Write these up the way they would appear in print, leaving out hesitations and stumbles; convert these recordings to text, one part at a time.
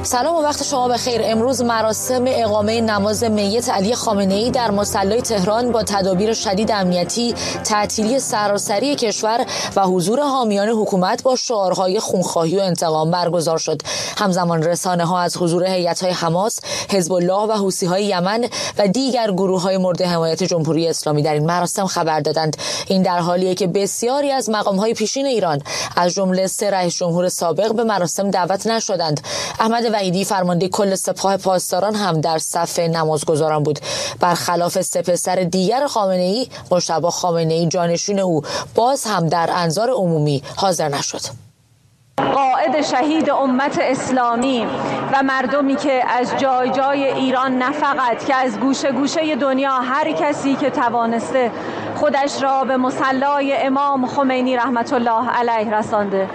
سلام و وقت شما بخیر. امروز مراسم اقامه نماز میت علی خامنه‌ای در مصلی تهران با تدابیر شدید امنیتی، تعطیلی سراسری کشور و حضور حامیان حکومت با شعارهای خونخواهی و انتقام برگزار شد. همزمان رسانه‌ها از حضور هیئت‌های حماس، حزب الله و حوثی‌های یمن و دیگر گروه‌های مورد حمایت جمهوری اسلامی در این مراسم خبر دادند. این در حالیه که بسیاری از مقام‌های پیشین ایران از جمله 3 رئیس جمهور سابق به مراسم دعوت نشدند. احمد وحیدی فرمانده کل سپاه پاسداران هم در صف نمازگزاران بود. برخلاف 3 پسر دیگر خامنه‌ای، مجتبی خامنه‌ای جانشین او باز هم در انظار عمومی حاضر نشد. قائد شهید امت اسلامی و مردمی که از جای جای ایران، نه فقط که از گوشه گوشه دنیا، هر کسی که توانسته خودش را به مصلی امام خمینی رحمت الله علیه رسانده.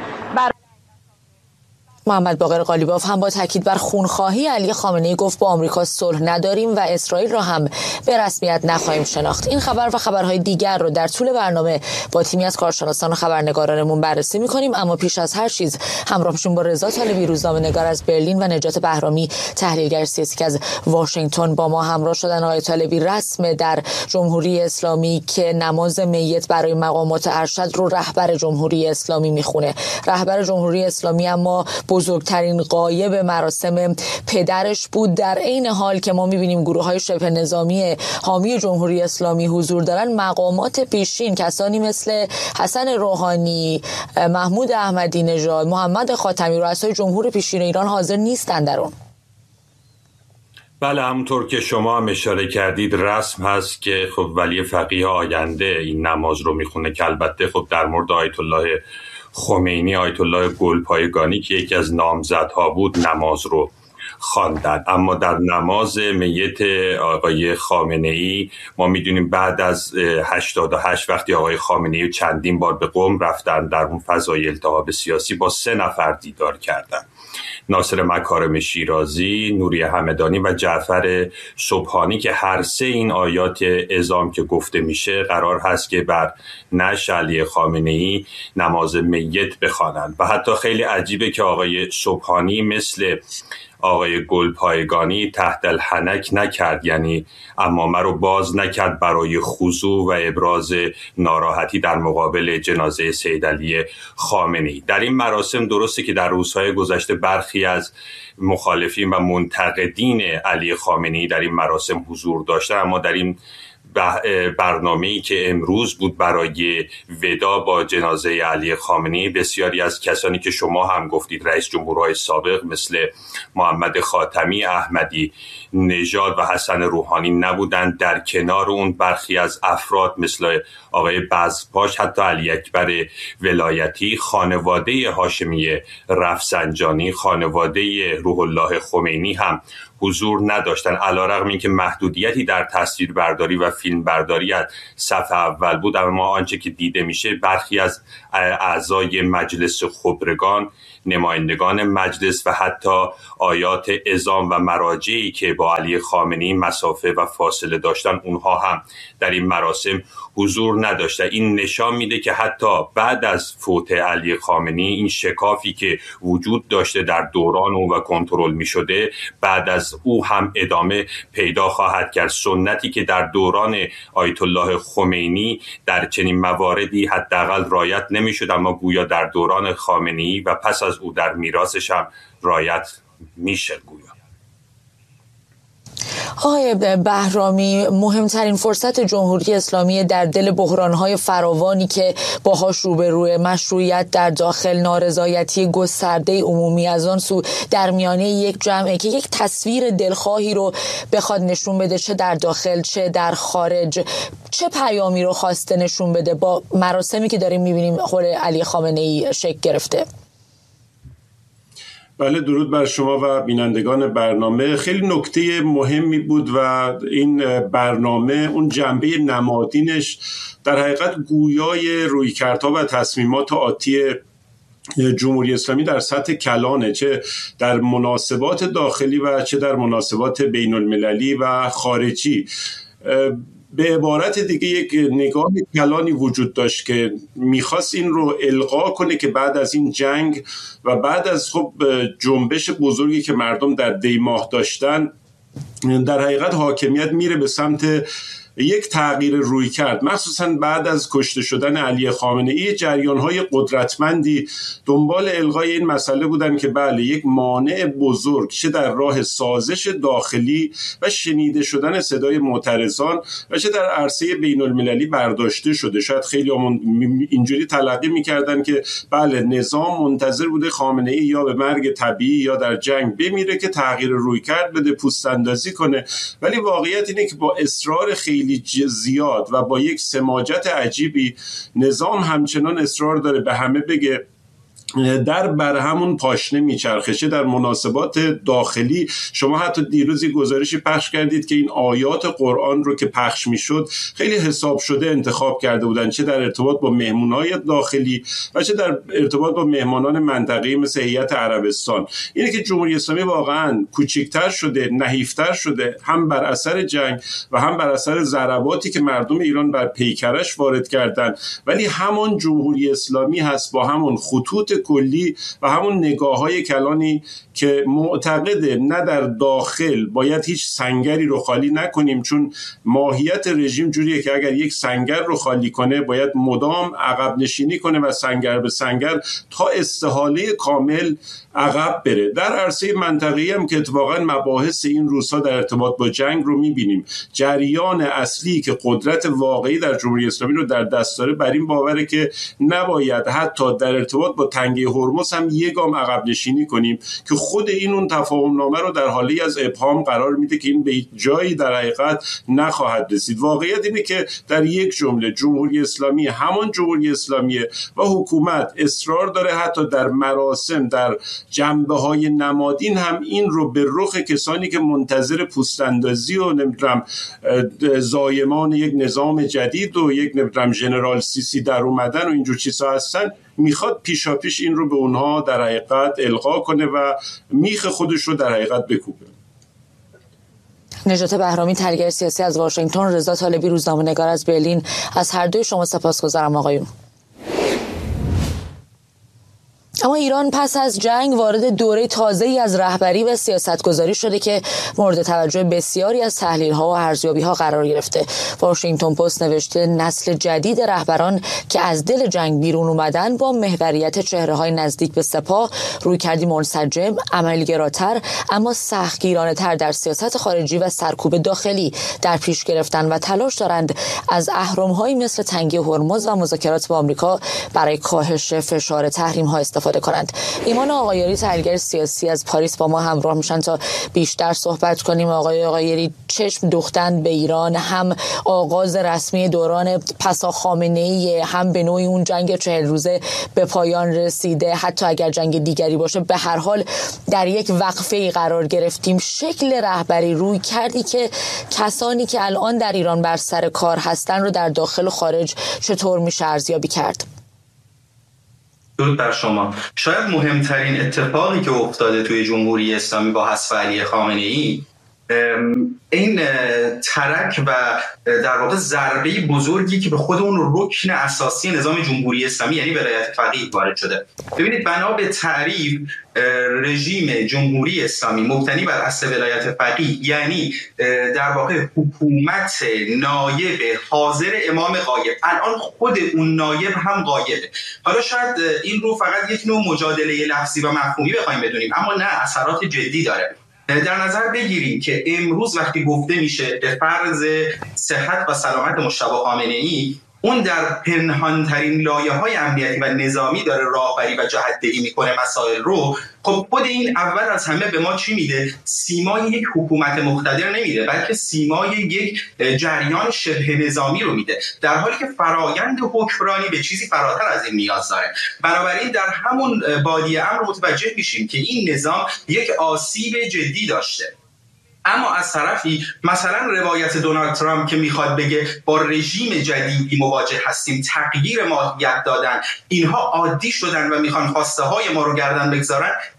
محمد باقر قالیباف هم با تاکید بر خونخواهی علی خامنه‌ای گفت با آمریکا صلح نداریم و اسرائیل را هم به رسمیت نخواهیم شناخت. این خبر و خبرهای دیگر رو در طول برنامه با تیمی از کارشناسان و خبرنگارانمون بررسی می‌کنیم، اما پیش از هر چیز همراه شیم با رضا طالبی، روزنامه‌نگار از برلین، و نجات بهرامی، تحلیلگر سیاسی که از واشنگتن با ما همراه شدن. آقای طالبی، رسم در جمهوری اسلامی که نماز میت برای مقامات ارشد رو رهبر جمهوری اسلامی میخونه. رهبر جمهوری اسلامی اما بزرگترین غایب مراسم پدرش بود، در عین حال که ما می‌بینیم گروه‌های شبه نظامی حامی جمهوری اسلامی حضور دارن. مقامات پیشین، کسانی مثل حسن روحانی، محمود احمدی نژاد، محمد خاتمی، رؤسای جمهور پیشین ایران حاضر نیستند در اون. بله، همونطور که شما هم اشاره کردید رسم هست که خب ولی فقیه آینده این نماز رو میخونه که البته خب در مورد آیت الله خمینی، آیت الله گلپایگانی که یکی از نامزدها بود، نماز رو خواندند. اما در نماز میت آقای خامنه‌ای ما میدونیم بعد از 88 وقتی آقای خامنه‌ای چندین بار به قم رفتن، در اون فضای التهاب سیاسی با 3 نفر دیدار کردند: ناصر مکارم شیرازی، نوری همدانی و جعفر سبحانی، که هر 3 این آیات اعظام که گفته میشه قرار هست که بر نعش علی خامنه‌ای نماز میت بخوانند. و حتی خیلی عجیبه که آقای سبحانی مثل آقای گلپایگانی تحت الحنک نکرد، یعنی عمامه رو باز نکرد برای خضوع و ابراز ناراحتی در مقابل جنازه سید علی خامنه‌ای. در این مراسم درسته که در روزهای گذشته برخی از مخالفین و منتقدین علی خامنه‌ای در این مراسم حضور داشتن، اما در این برنامه‌ای که امروز بود برای ودا با جنازه علی خامنه‌ای، بسیاری از کسانی که شما هم گفتید رئیس جمهورهای سابق مثل محمد خاتمی، احمدی نژاد و حسن روحانی نبودند. در کنار اون برخی از افراد مثل آقای بزپاش، حتی علی اکبر ولایتی، خانواده هاشمی رفسنجانی، خانواده روح الله خمینی هم حضور نداشتن، علیرغم اینکه محدودیتی در تصویربرداری و فیلمبرداری از صف اول بود. اما آنچه که دیده میشه برخی از اعضای مجلس خبرگان، نمایندگان مجلس و حتی آیات اعظام و مراجعی که با علی خامنه‌ای مسافه و فاصله داشتن، اونها هم در این مراسم حضور نداشته. این نشان میده که حتی بعد از فوت علی خامنه‌ای این شکافی که وجود داشته در دوران او و کنترل میشده بعد از او هم ادامه پیدا خواهد کرد. سنتی که در دوران آیت الله خمینی در چنین مواردی حداقل رعایت نمیشد، اما گویا در دوران خامنه‌ای و پس از او در میراثش هم رعایت میشه. گویا آقای بهرامی، مهمترین فرصت جمهوری اسلامی در دل بحران‌های فراوانی که باهاش روبروه، مشروعیت در داخل، نارضایتی گسترده عمومی از آن سو، در میانه یک جمعه که یک تصویر دلخواهی رو بخواد نشون بده، چه در داخل چه در خارج، چه پیامی رو خواسته نشون بده با مراسمی که داریم می‌بینیم حول علی خامنه‌ای شکل گرفته؟ بله، درود بر شما و بینندگان برنامه. خیلی نکته مهمی بود و این برنامه اون جنبه نمادینش در حقیقت گویای رویکردها و تصمیمات آتی جمهوری اسلامی در سطح کلانه، چه در مناسبات داخلی و چه در مناسبات بین المللی و خارجی. به عبارت دیگه یک نگاه کلانی وجود داشت که میخواست این رو القا کنه که بعد از این جنگ و بعد از خب جنبش بزرگی که مردم در دی ماه داشتن، در حقیقت حاکمیت میره به سمت یک تغییر روی کرد، مخصوصا بعد از کشته شدن علی خامنه‌ای. جریان‌های قدرتمندی دنبال الغای این مسئله بودن که بله، یک مانع بزرگ چه در راه سازش داخلی و شنیده شدن صدای معترضان و چه در عرصه بین المللی برداشته شده. شاید خیلی اینجوری تلقی می‌کردن که بله، نظام منتظر بوده خامنه‌ای یا به مرگ طبیعی یا در جنگ بمیره که تغییر روی کرد بده، پوست اندازی کنه. ولی واقعیت اینه که با اصرار خیلی زیاد و با یک سماجت عجیبی نظام همچنان اصرار داره به همه بگه در بر همون پاشنه میچرخه. چه در مناسبات داخلی، شما حتی دیروزی گزارشی پخش کردید که این آیات قرآن رو که پخش میشد خیلی حساب شده انتخاب کرده بودن، چه در ارتباط با مهمونای داخلی و چه در ارتباط با مهمانان منطقه‌ای مثل هیئت عربستان. اینه که جمهوری اسلامی واقعا کوچکتر شده، نحیفتر شده، هم بر اثر جنگ و هم بر اثر ضرباتی که مردم ایران بر پیکرش وارد کردن، ولی همون جمهوری اسلامی هست با همون خطوط کلی و همون نگاه‌های کلانی که معتقده نه در داخل باید هیچ سنگری رو خالی نکنیم، چون ماهیت رژیم جوریه که اگر یک سنگر رو خالی کنه باید مدام عقب نشینی کنه و سنگر به سنگر تا استحاله کامل عقب بره. در عرصه منطقه‌ای هم که اتفاقا مباحث این روزها در ارتباط با جنگ رو می‌بینیم، جریان اصلی که قدرت واقعی در جمهوری اسلامی رو در دست داره بر این باوره که نباید حتی در ارتباط با تنگه هرمز هم یک گام عقب نشینی کنیم که خود این اون تفاهم نامه رو در حالی از ابهام قرار میده که این به جایی در حقیقت نخواهد رسید. واقعیت اینه که در یک جمله جمهوری اسلامی همان جمهوری اسلامیه و حکومت اصرار داره حتی در مراسم، در جنبه‌های نمادین هم این رو به رخ کسانی که منتظر پوست‌اندازی و نمیدونم زایمان یک نظام جدید و یک نمیدونم ژنرال سیسی در اومدن و اینجور چیزها هستن، میخواد پیشاپیش این رو به اونها در حقیقت القا کنه و میخ خودش رو در حقیقت بکوبه. نجات بهرامی، تحلیلگر سیاسی از واشنگتن، رضا طالبی، روزنامه‌نگار از برلین، از هر دوی شما سپاسگزارم آقایون. اما ایران پس از جنگ وارد دوره تازه‌ای از رهبری و سیاستگذاری شده که مورد توجه بسیاری از تحلیل‌ها و ارزیابی‌ها قرار گرفته. واشنگتن پست نوشته نسل جدید رهبران که از دل جنگ بیرون اومدن با محوریت چهره‌های نزدیک به سپاه، رویکردی منسجم، عملگراتر اما سختگیرانه‌تر در سیاست خارجی و سرکوب داخلی در پیش گرفتن و تلاش دارند از اهرم‌هایی مثل تنگی هرمز و مذاکرات با آمریکا برای کاهش فشار تحریم‌ها استفاده کنند. ایمان آقایری، تحلیلگر سیاسی از پاریس، با ما همراه میشن تا بیشتر صحبت کنیم. آقای آقایری، چشم دوختن به ایران، هم آغاز رسمی دوران پسا خامنه‌ای، هم به نوعی اون جنگ 40 روزه به پایان رسیده، حتی اگر جنگ دیگری باشه به هر حال در یک وقفه‌ای قرار گرفتیم. شکل رهبری، روی کردی که کسانی که الان در ایران بر سر کار هستن رو در داخل و خارج چطور میشه ارزیابی کرد؟ درود بر شما. شاید مهمترین اتفاقی که افتاده توی جمهوری اسلامی با حذف علی خامنه‌ای این ترک و در واقع ضربه بزرگی که به خود اون رکن اساسی نظام جمهوری اسلامی یعنی ولایت فقیه وارد شده. ببینید، بنا به تعریف رژیم جمهوری اسلامی مبتنی بر اصل ولایت فقیه یعنی در واقع حکومت نایب حاضر امام غایب. الان خود اون نایب هم غایبه. حالا شاید این رو فقط یک نوع مجادله لفظی و مفهومی بخوایم بدونیم، اما نه، اثرات جدی داره. در نظر بگیریم که امروز وقتی گفته میشه به فرض صحت و سلامت مجتبی خامنه‌ای، اون در پنهانترین لایه‌های امنیتی و نظامی داره راهبری و جهت‌دهی میکنه مسائل رو. خب خود این اول از همه به ما چی میده؟ سیمای یک حکومت مقتدر نمیده، بلکه سیمای یک جریان شبه نظامی رو میده، در حالی که فرایند حکمرانی به چیزی فراتر از این نیاز داره. بنابراین در همون بادیه امر متوجه میشیم که این نظام یک آسیب جدی داشته. اما از طرفی مثلا روایت دونالد ترامپ که میخواد بگه با رژیم جدیدی مواجه هستیم، تغییر ماهیت دادن، اینها عادی شدن و میخوان خواسته های ما رو گردن بگذارن،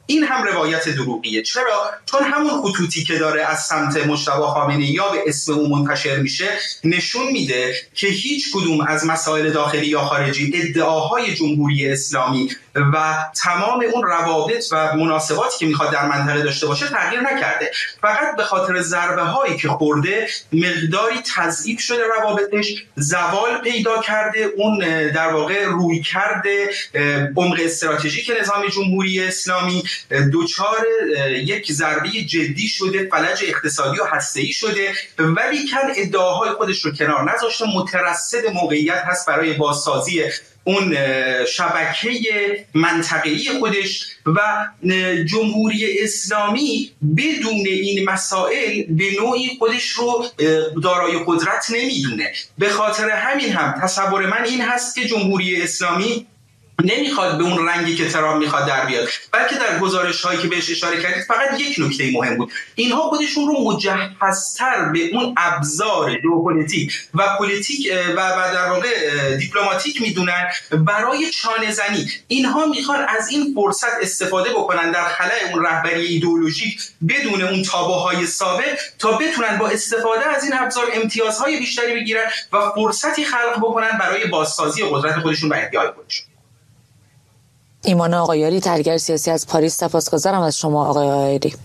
این هم روایت دروغیه. چرا؟ چون همون خطوطی که داره از سمت مجتبی خامنه‌ای یا به اسم او منتشر میشه نشون میده که هیچ کدوم از مسائل داخلی یا خارجی، ادعاهای جمهوری اسلامی و تمام اون روابط و مناسباتی که میخواد در منطقه داشته باشه تغییر نکرده. فقط به خاطر ضربه هایی که خورده مقداری تضعیف شده روابطش، زوال پیدا کرده اون در واقع روی کرده عمق استراتژیک نظام جمهوری اسلامی، دوچار یک ضربه جدی شده، فلج اقتصادی و هسته‌ای شده، ولی کن ادعاهای خودش رو کنار نذاشته، مترصد موقعیت هست برای بازسازی اون شبکه منطقه‌ای خودش و جمهوری اسلامی بدون این مسائل به نوعی خودش رو دارای قدرت نمیدونه. به خاطر همین هم تصور من این هست که جمهوری اسلامی نمیخواد به اون رنگی که ترامپ میخواد در بیاد، بلکه در گزارش هایی که بهش اشاره کردید فقط یک نکته مهم بود: اینها خودشون رو مجهزتر به اون ابزار ژئوپلیتیک و پلیتیک و در واقع دیپلماتیک میدونن برای چانه زنی. اینها میخوان از این فرصت استفاده بکنن در خلأ اون رهبری ایدئولوژیک بدون اون تابوهای سابق تا بتونن با استفاده از این ابزار امتیازهای بیشتری بگیرن و فرصتی خلق بکنن برای بازسازی قدرت خودشون و ادعای خودشون. ایمان آقایاری، تحلیلگر سیاسی از پاریس، سپاسگزارم از شما آقای آقایاری.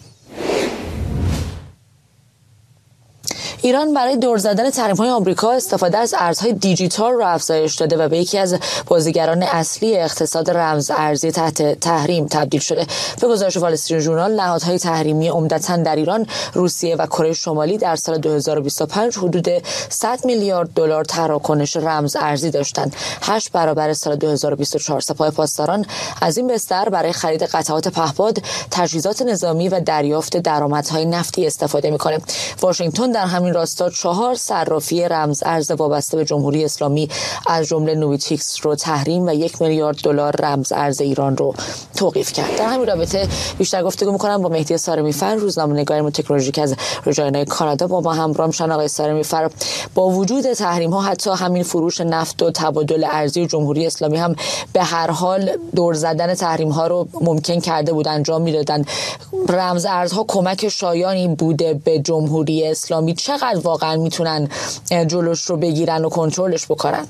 ایران برای دور زدن تحریم‌های آمریکا استفاده از ارزهای دیجیتال را افزایش داده و به یکی از بازیگران اصلی اقتصاد رمز ارزی تحت تحریم تبدیل شده. به گزارش وال استریت ژورنال، نهادهای تحریمی عمدتاً در ایران، روسیه و کره شمالی در سال 2025 حدود 100 میلیارد دلار تراکنش رمز ارزی داشتند، 8 برابر سال 2024. سپاه پاسداران از این بستر برای خرید قطعات پهپاد، تجهیزات نظامی و دریافت درآمدهای نفتی استفاده می‌کنه. واشنگتن در همین راستا 4 صرافی رمز ارز وابسته به جمهوری اسلامی از جمله نویتیکس رو تحریم و 1 میلیارد دلار رمز ارز ایران رو توقیف کرد. در همین رابطه بیشتر گفتگو می‌کنم با مهدی صارمی‌فر، روزنامه‌نگار تکنولوژیک از رجاینا کانادا. با ما همراه میشن. آقای صارمی‌فر، با وجود تحریم‌ها حتی همین فروش نفت و تبادل ارزی جمهوری اسلامی هم به هر حال دور زدن تحریم‌ها رو ممکن کرده بود، انجام می‌دادن. رمز ارزها کمک شایانی بوده به جمهوری اسلامی. چقدر واقعا میتونن جلوش رو بگیرن و کنترلش بکنن؟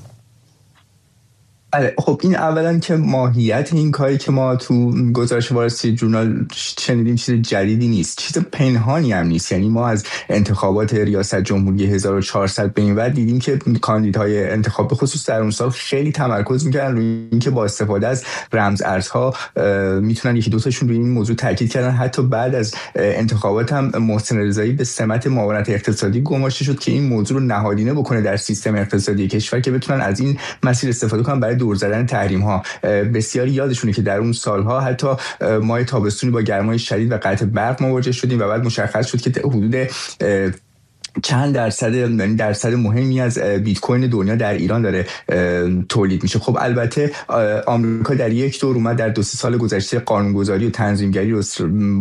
خب این اولا که ماهیت این کاری که ما تو گزارش وال استریت ژورنال شنیدیم چیز جدیدی نیست، چیز پنهانی هم نیست. یعنی ما از انتخابات ریاست جمهوری 1400 به این ور دیدیم که کاندیدای انتخاب به خصوص در اون سال خیلی تمرکز می‌کردن روی اینکه با استفاده از رمز ارزها میتونن یکی دو تاشون روی این موضوع تاکید کردن. حتی بعد از انتخابات هم محسن رضایی به سمت معاونت اقتصادی گماشته شد که این موضوع رو نهادینه بکنه در سیستم اقتصادی کشور که بتونن از این مسیر استفاده کنن برای دور زدن تحریم ها. بسیاری یادشونه که در اون سالها حتی ماه تابستونی با گرمای شدید و قطع برق مواجه شدیم و بعد مشخص شد که حدود چند درصد مهمی از بیت کوین دنیا در ایران داره تولید میشه. خب البته آمریکا در یک دور اومد در 2-3 سال گذشته قانونگذاری و تنظیمگری رو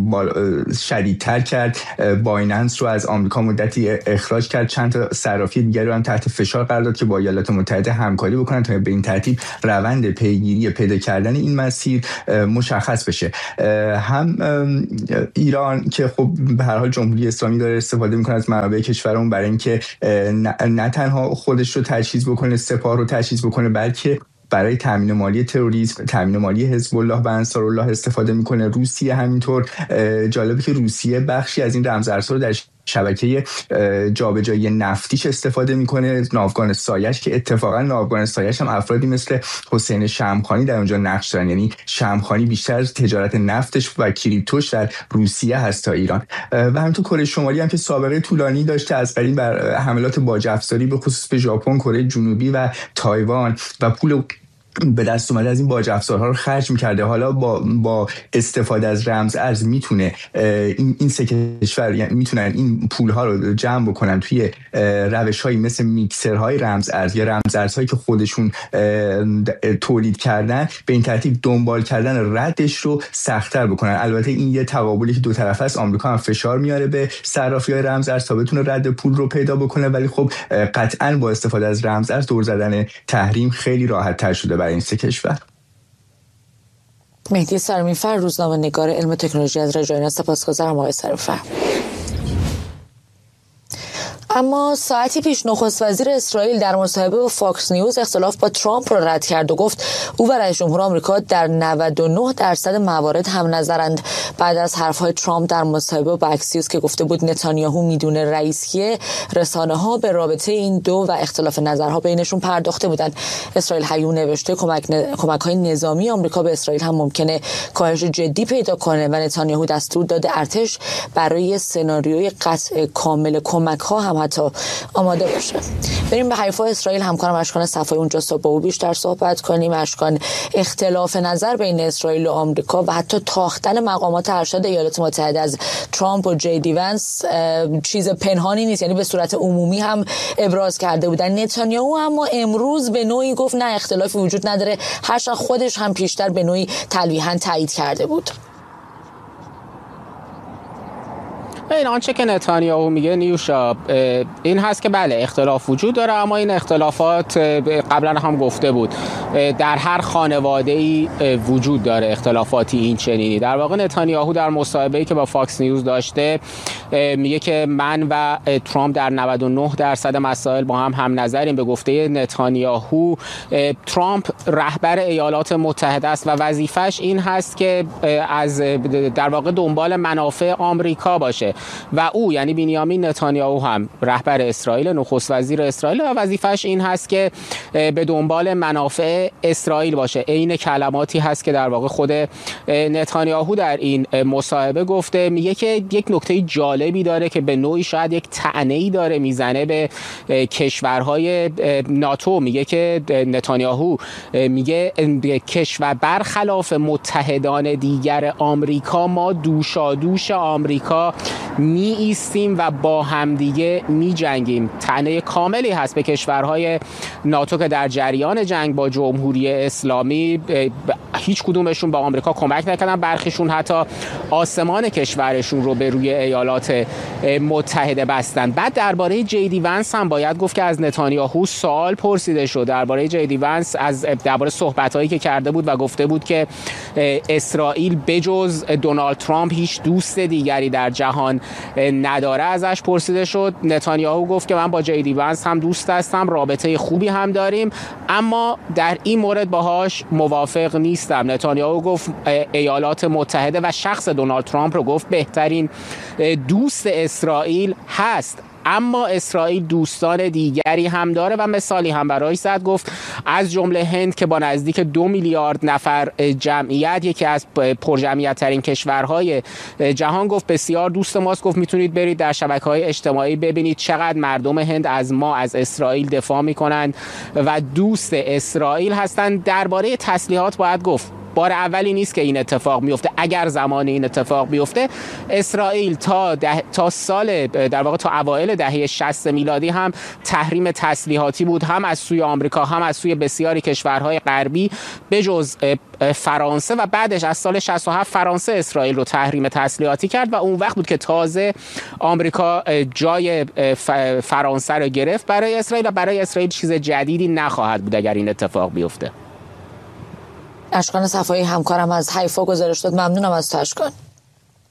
شدیدتر کرد. بایننس رو از آمریکا مدتی اخراج کرد، چند تا صرافی دیگری رو هم تحت فشار قرار داد که با ایالات متحده همکاری بکنن تا به این ترتیب روند پیگیری پیدا کردن این مسیر مشخص بشه. هم ایران که خب به هر حال جمهوری اسلامی داره استفاده میکنه از منابع کشورمون برای اینکه نه تنها خودش رو تجهیز بکنه، سپاه رو تجهیز بکنه، بلکه برای تامین مالی تروریسم، تامین مالی حزب الله و انصارالله استفاده میکنه. روسیه همینطور. جالبه که روسیه بخشی از این رمزارزها رو در شبکه جابجایی نفتیش استفاده میکنه، ناوگان سایش، که اتفاقا ناوگان سایش هم افرادی مثل حسین شمخانی در اونجا نقش دارن. یعنی شمخانی بیشتر تجارت نفتش و کریپتوش در روسیه هست تا ایران. و همینطور کره شمالی هم که سابقه طولانی داشته از قدیم بر حملات باج افزاری به خصوص به ژاپن، کره جنوبی و تایوان و پول به دست اومده از این باج افزارها رو خرج می‌کرده. حالا با استفاده از رمز ارز میتونه این سه کشور یعنی میتونن این پول‌ها رو جمع بکنن توی روش‌هایی مثل میکسرهای رمز ارز یا رمز ارزهایی که خودشون تولید کردن، به این ترتیب دنبال کردن ردش رو سخت‌تر بکنن. البته این یه تقابلی که دو طرفه است. آمریکا هم فشار میاره به صرافی‌های رمز ارز تا بتونه رد پول رو پیدا بکنه، ولی خب قطعاً با استفاده از رمز ارز دور زدن تحریم خیلی راحت‌تر شده برای این سه کشور. مهدی سرمیفر، روزنامه‌نگار علم تکنولوژی از رجاینا. سپاسگزارم آقای سرمیفر. اما ساعتی پیش نخست وزیر اسرائیل در مصاحبه با فاکس نیوز اختلاف با ترامپ را رد کرد و گفت او و رئیس جمهور آمریکا در 99% موارد هم نظرند. بعد از حرفهای ترامپ در مصاحبه با اکسیوس که گفته بود نتانیاهو میدونه رئیس کیه، رسانه‌ها به رابطه این دو و اختلاف نظرها بینشون پرداخته بودند. اسرائیل هیون نوشته کمک‌های نظامی آمریکا به اسرائیل هم ممکنه کاهش جدی پیدا کنه و نتانیاهو دستور داده ارتش برای سناریوی قطع کامل کمک‌ها هم حتی آماده باشه. بریم به حیفا اسرائیل. همکارم اشکان صفایی اونجا با او بیشتر صحبت کنیم. اشکان، اختلاف نظر بین اسرائیل و آمریکا و حتی تاختن مقامات ارشد ایالات متحده از ترامپ و جی دی ونس چیز پنهانی نیست، یعنی به صورت عمومی هم ابراز کرده بودن. نتانیاهو اما امروز به نوعی گفت نه اختلافی وجود نداره، هرچند خودش هم پیشتر به نوعی تلویحاً تایید کرده بود. این آنچه که نتانیاهو میگه نیوشا این هست که بله اختلاف وجود داره، اما این اختلافات قبلا هم گفته بود در هر خانواده‌ای وجود داره اختلافاتی این چنینی. در واقع نتانیاهو در مصاحبه‌ای که با فاکس نیوز داشته میگه که من و ترامپ در 99% مسائل با هم نظریم. به گفته نتانیاهو ترامپ رهبر ایالات متحده است و وظیفش این هست که از در واقع دنبال منافع آمریکا باشه و او یعنی بنیامین نتانیاهو هم رهبر اسرائیل، نخست وزیر اسرائیل، و وظیفش این هست که به دنبال منافع اسرائیل باشه. عین کلماتی هست که در واقع خود نتانیاهو در این مصاحبه گفته. میگه که یک نکته جالبی داره که به نوعی شاید یک طعنه‌ای داره میزنه به کشورهای ناتو. میگه که نتانیاهو میگه کشور برخلاف متحدان دیگر آمریکا ما دوشادوش آمریکا می ایستیم و با همدیگه می جنگیم. طعنه کاملی هست به کشورهای ناتو که در جریان جنگ با جمهوری اسلامی هیچ کدومشون با آمریکا کمک نکردن، برخیشون حتی آسمان کشورشون رو به روی ایالات متحده بستن. بعد درباره جی دی ونس هم باید گفت که از نتانیاهو سوال پرسیده شد درباره جی دی ونس، درباره صحبتایی که کرده بود و گفته بود که اسرائیل بجز دونالد ترامپ هیچ دوست دیگری در جهان نداره. ازش پرسیده شد. نتانیاهو گفت که من با جی دی ونس هم دوست هستم، رابطه خوبی هم داریم، اما در این مورد باهاش موافق نیستم. نتانیاهو گفت ایالات متحده و شخص دونالد ترامپ رو گفت بهترین دوست اسرائیل هست، اما اسرائیل دوستان دیگری هم داره و مثالی هم برای زد. گفت از جمله هند که با نزدیک 2 میلیارد نفر جمعیت یکی از پرجمعیت ترین کشورهای جهان، گفت بسیار دوست ماست. گفت میتونید برید در شبکه‌های اجتماعی ببینید چقدر مردم هند از ما، از اسرائیل دفاع میکنند و دوست اسرائیل هستند. درباره تسلیحات باید گفت بار اولی نیست که این اتفاق میفته. اگر زمان این اتفاق بیفته، اسرائیل تا سال در واقع تا اوایل دهه 60 میلادی هم تحریم تسلیحاتی بود، هم از سوی آمریکا هم از سوی بسیاری کشورهای غربی بجز فرانسه، و بعدش از سال 67 فرانسه اسرائیل رو تحریم تسلیحاتی کرد و اون وقت بود که تازه آمریکا جای فرانسه رو گرفت برای اسرائیل و برای اسرائیل چیز جدیدی نخواهد بود اگر این اتفاق بیفته. اشکان صفایی همکارم از حیفا گزارش داد. ممنونم از تو اشکان.